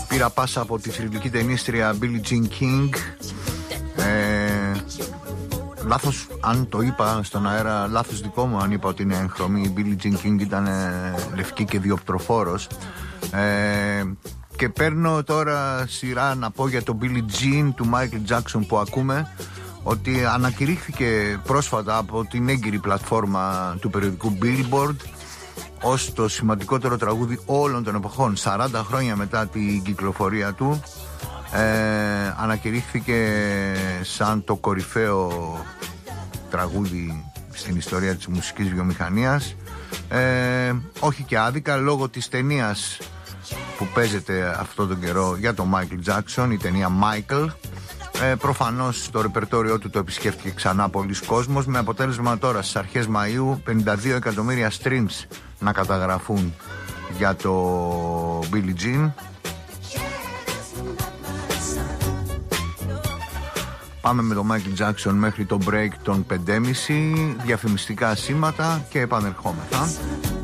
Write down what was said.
Πήρα πάσα από τη θρυλική ταινίστρια Billie Jean King. Λάθος αν το είπα στον αέρα, λάθος δικό μου αν είπα ότι είναι έγχρωμη. Η Billie Jean King ήταν λευκή και διοπτροφόρος. Και παίρνω τώρα σειρά να πω για το Billie Jean του Michael Jackson που ακούμε, ότι ανακηρύχθηκε πρόσφατα από την έγκυρη πλατφόρμα του περιοδικού Billboard ως το σημαντικότερο τραγούδι όλων των εποχών. 40 χρόνια μετά την κυκλοφορία του ανακηρύχθηκε σαν το κορυφαίο τραγούδι στην ιστορία της μουσικής βιομηχανίας. Όχι και άδικα, λόγω της ταινίας που παίζεται αυτόν τον καιρό για τον Michael Jackson, η ταινία Michael. Προφανώς το ρεπερτόριό του το επισκέφτηκε ξανά πολλοί κόσμος, με αποτέλεσμα τώρα στις αρχές Μαΐου 52 εκατομμύρια streams να καταγραφούν για το Billie Jean. Πάμε με το Michael Jackson μέχρι το break των 5.30, διαφημιστικά σήματα και επανερχόμεθα.